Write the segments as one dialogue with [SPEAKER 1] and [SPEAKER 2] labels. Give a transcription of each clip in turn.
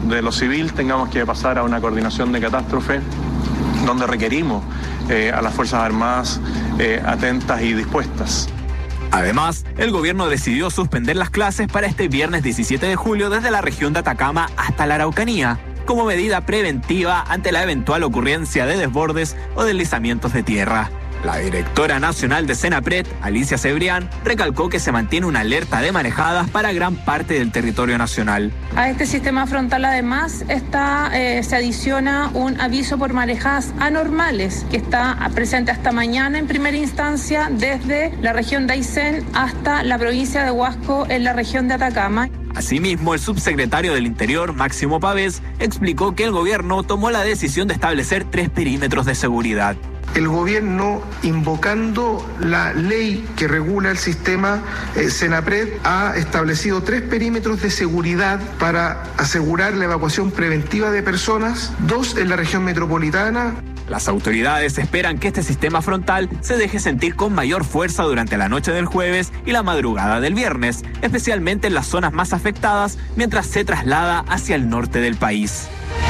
[SPEAKER 1] de lo civil tengamos que pasar a una coordinación de catástrofe donde requerimos a las Fuerzas Armadas atentas y dispuestas.
[SPEAKER 2] Además, el gobierno decidió suspender las clases para este viernes 17 de julio desde la región de Atacama hasta la Araucanía, como medida preventiva ante la eventual ocurrencia de desbordes o deslizamientos de tierra. La directora nacional de Senapred, Alicia Cebrián, recalcó que se mantiene una alerta de marejadas para gran parte del territorio nacional.
[SPEAKER 3] A este sistema frontal además se adiciona un aviso por marejadas anormales que está presente hasta mañana en primera instancia desde la región de Aysén hasta la provincia de Huasco en la región de Atacama.
[SPEAKER 2] Asimismo, el subsecretario del Interior, Máximo Pavés, explicó que el gobierno tomó la decisión de establecer 3 perímetros de seguridad.
[SPEAKER 4] El gobierno, invocando la ley que regula el sistema Senapred, ha establecido 3 perímetros de seguridad para asegurar la evacuación preventiva de personas, 2 en la región metropolitana.
[SPEAKER 2] Las autoridades esperan que este sistema frontal se deje sentir con mayor fuerza durante la noche del jueves y la madrugada del viernes, especialmente en las zonas más afectadas, mientras se traslada hacia el norte del país.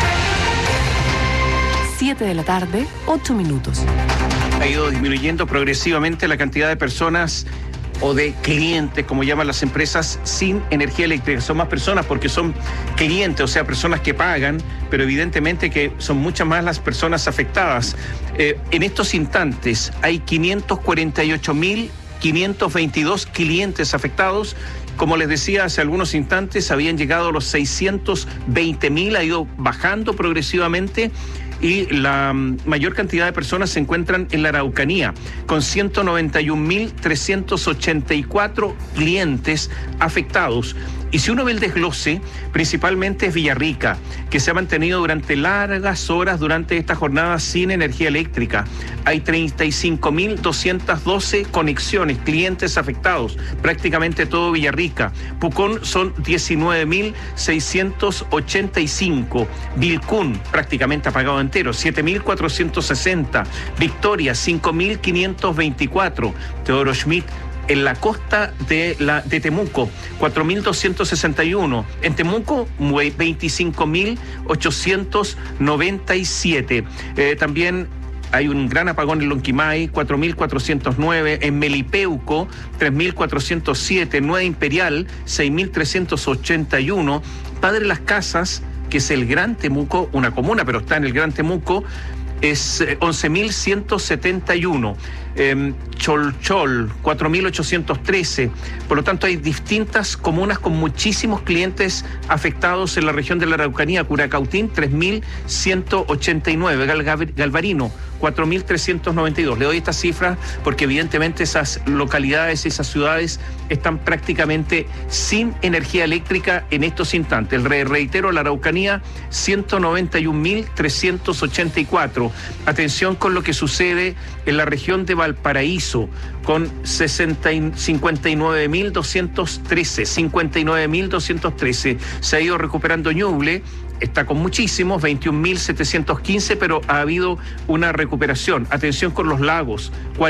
[SPEAKER 5] 7 de la tarde, 8 minutos.
[SPEAKER 6] Ha ido disminuyendo progresivamente la cantidad de personas o de clientes, como llaman las empresas, sin energía eléctrica. Son más personas porque son clientes, o sea, personas que pagan, pero evidentemente que son muchas más las personas afectadas. En estos instantes hay 548.522 clientes afectados. Como les decía hace algunos instantes, habían llegado a los 620.000, ha ido bajando progresivamente. Y la mayor cantidad de personas se encuentran en la Araucanía, con 191.384 clientes afectados. Y si uno ve el desglose, principalmente es Villarrica, que se ha mantenido durante largas horas durante esta jornada sin energía eléctrica. Hay 35.212 conexiones, clientes afectados, prácticamente todo Villarrica. Pucón son 19.685. Vilcún, prácticamente apagado entero, 7.460. Victoria, 5.524. Teodoro Schmidt, en la costa de Temuco, 4.261. En Temuco, 25.897. También hay un gran apagón en Lonquimay, 4.409. En Melipeuco, 3.407. Nueva Imperial, 6.381. Padre Las Casas, que es el Gran Temuco, una comuna, pero está en el Gran Temuco, es 11.171. Cholchol, 4.813. Por lo tanto, hay distintas comunas con muchísimos clientes afectados en la región de la Araucanía. Curacautín, 3.189. Galvarino, 4.392. Le doy estas cifras porque evidentemente esas localidades, esas ciudades están prácticamente sin energía eléctrica en estos instantes. Reitero, la Araucanía, 191.384. Atención con lo que sucede en la región de Valparaíso, con 59.213. Se ha ido recuperando Ñuble, está con muchísimos, 21.715, pero ha habido una recuperación. Atención con los lagos,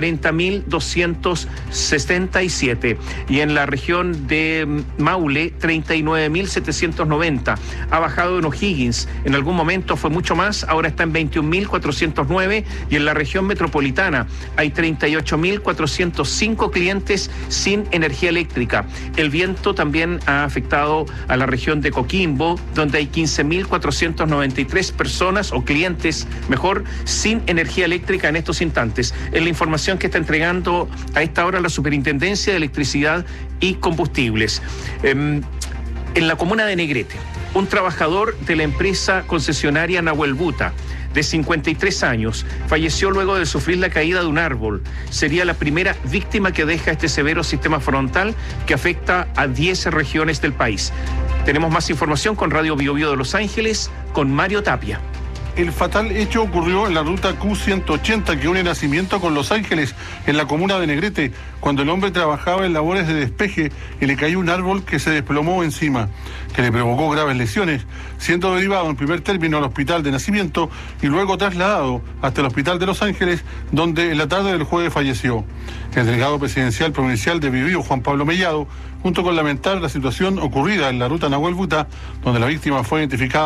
[SPEAKER 6] 40.277. Y en la región de Maule, 39.790. Ha bajado en O'Higgins, en algún momento fue mucho más, ahora está en 21.409. Y en la región metropolitana hay 38.405 clientes sin energía eléctrica. El viento también ha afectado a la región de Coquimbo, donde hay 15.493 personas o clientes, mejor, sin energía eléctrica en estos instantes. Es la información que está entregando a esta hora la Superintendencia de Electricidad y Combustibles. En la comuna de Negrete, un trabajador de la empresa concesionaria Nahuel Buta, de 53 años, falleció luego de sufrir la caída de un árbol. Sería la primera víctima que deja este severo sistema frontal que afecta a 10 regiones del país. Tenemos más información con Radio Bio Bio de Los Ángeles, con Mario Tapia.
[SPEAKER 7] El fatal hecho ocurrió en la ruta Q180 que une Nacimiento con Los Ángeles, en la comuna de Negrete, cuando el hombre trabajaba en labores de despeje y le cayó un árbol que se desplomó encima, que le provocó graves lesiones, siendo derivado en primer término al hospital de Nacimiento y luego trasladado hasta el hospital de Los Ángeles, donde en la tarde del jueves falleció. El delegado presidencial provincial de Biobío, Juan Pablo Mellado, junto con lamentar la situación ocurrida en la ruta Nahuel Buta, donde la víctima fue identificada